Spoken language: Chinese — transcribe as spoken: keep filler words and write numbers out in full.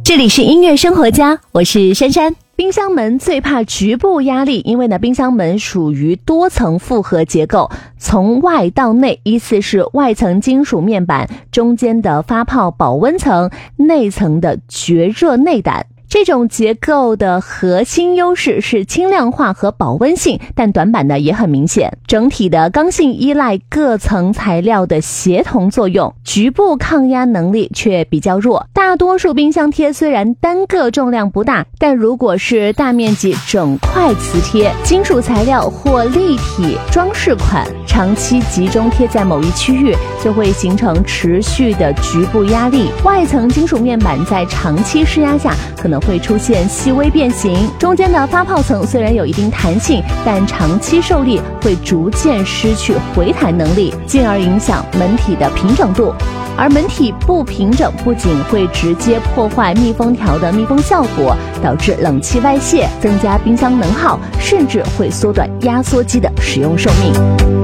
这里是音乐生活家，我是珊珊。冰箱门最怕局部压力，因为呢，冰箱门属于多层复合结构，从外到内依次是外层金属面板、中间的发泡保温层、内层的绝热内胆。这种结构的核心优势是轻量化和保温性，但短板呢也很明显。整体的刚性依赖各层材料的协同作用，局部抗压能力却比较弱。大多数冰箱贴虽然单个重量不大，但如果是大面积整块磁贴、金属材料或立体装饰款，长期集中贴在某一区域，就会形成持续的局部压力。外层金属面板在长期施压下可能会出现细微变形，中间的发泡层虽然有一定弹性，但长期受力会逐渐失去回弹能力，进而影响门体的平整度。而门体不平整不仅会直接破坏密封条的密封效果，导致冷气外泄，增加冰箱能耗，甚至会缩短压缩机的使用寿命。